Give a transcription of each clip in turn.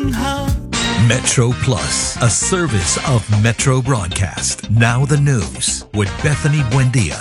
Metro Plus, a service of Metro Broadcast. Now the news with Bethany Buendia.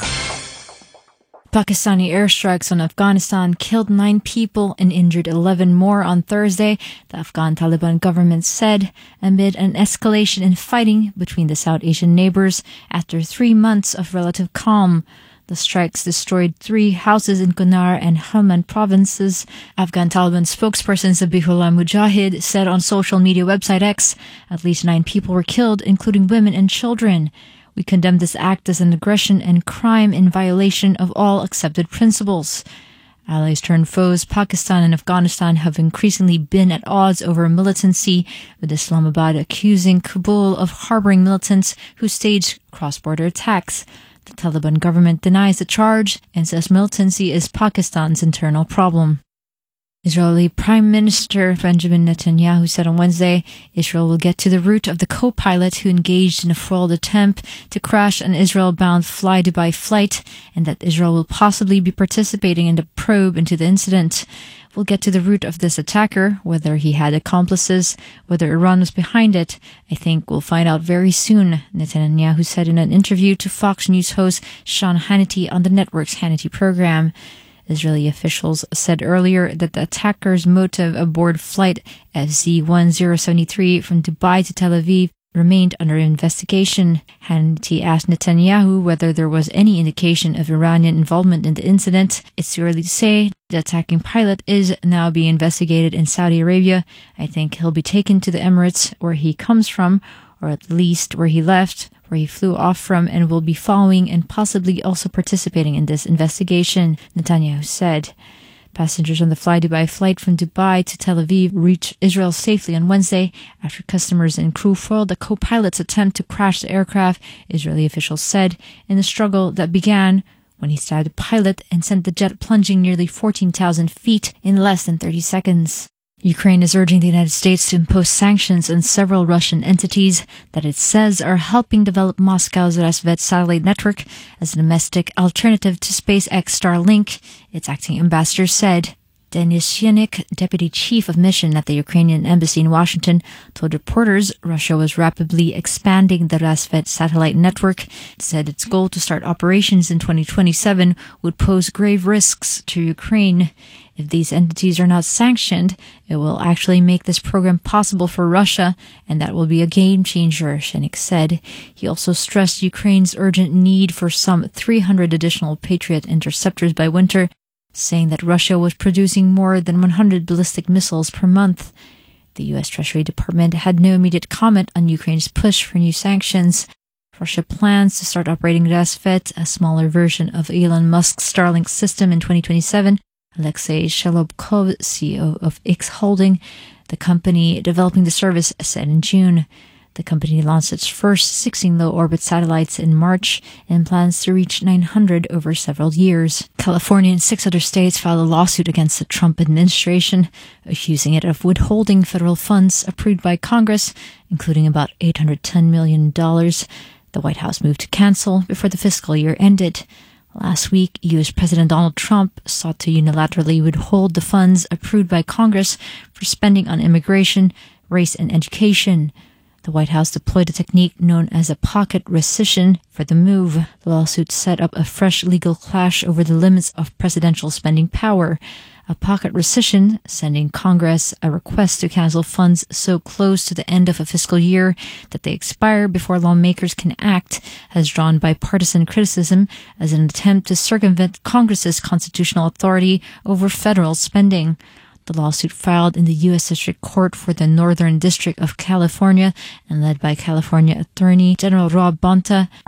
Pakistani airstrikes on Afghanistan killed 9 people and injured 11 more on Thursday, the Afghan Taliban government said, amid an escalation in fighting between the South Asian neighbors after 3 months of relative calm. The strikes destroyed 3 houses in Kunar and Helmand provinces. Afghan Taliban spokesperson Zabihullah Mujahid said on social media website X, at least 9 people were killed, including women and children. We condemn this act as an aggression and crime in violation of all accepted principles. Allies turned foes, Pakistan and Afghanistan have increasingly been at odds over militancy, with Islamabad accusing Kabul of harboring militants who staged cross-border attacks. The Taliban government denies the charge and says militancy is Pakistan's internal problem. Israeli Prime Minister Benjamin Netanyahu said on Wednesday Israel will get to the root of the co-pilot who engaged in a foiled attempt to crash an Israel-bound Fly Dubai flight, and that Israel will possibly be participating in the probe into the incident. We'll get to the root of this attacker, whether he had accomplices, whether Iran was behind it. I think we'll find out very soon, Netanyahu said in an interview to Fox News host Sean Hannity on the network's Hannity program. Israeli officials said earlier that the attacker's motive aboard flight FZ-1073 from Dubai to Tel Aviv remained under investigation. Hannity asked Netanyahu whether there was any indication of Iranian involvement in the incident. It's too early to say. The attacking pilot is now being investigated in Saudi Arabia. I think he'll be taken to the Emirates, where he comes from, or at least where he left, where he flew off from, and will be following and possibly also participating in this investigation, Netanyahu said. Passengers on the Fly Dubai flight from Dubai to Tel Aviv reached Israel safely on Wednesday after customers and crew foiled the co-pilot's attempt to crash the aircraft, Israeli officials said, in a struggle that began when he stabbed the pilot and sent the jet plunging nearly 14,000 feet in less than 30 seconds. Ukraine is urging the United States to impose sanctions on several Russian entities that it says are helping develop Moscow's Rasvet satellite network as a domestic alternative to SpaceX Starlink, its acting ambassador said. Denis Yanik, deputy chief of mission at the Ukrainian embassy in Washington, told reporters Russia was rapidly expanding the Rasvet satellite network. It said its goal to start operations in 2027 would pose grave risks to Ukraine. If these entities are not sanctioned, it will actually make this program possible for Russia, and that will be a game changer, Yanik said. He also stressed Ukraine's urgent need for some 300 additional Patriot interceptors by winter, saying that Russia was producing more than 100 ballistic missiles per month. The U.S. Treasury Department had no immediate comment on Ukraine's push for new sanctions. Russia plans to start operating Rasvet, a smaller version of Elon Musk's Starlink system, in 2027. Alexei Shalobkov, CEO of X Holding, the company developing the service, said in June. The company launched its first 16 low-orbit satellites in March and plans to reach 900 over several years. California and 6 other states filed a lawsuit against the Trump administration, accusing it of withholding federal funds approved by Congress, including about $810 million. The White House moved to cancel before the fiscal year ended. Last week, U.S. President Donald Trump sought to unilaterally withhold the funds approved by Congress for spending on immigration, race, and education. The White House deployed a technique known as a pocket rescission for the move. The lawsuit set up a fresh legal clash over the limits of presidential spending power. A pocket rescission, sending Congress a request to cancel funds so close to the end of a fiscal year that they expire before lawmakers can act, has drawn bipartisan criticism as an attempt to circumvent Congress's constitutional authority over federal spending. The lawsuit, filed in the U.S. District Court for the Northern District of California and led by California Attorney General Rob Bonta,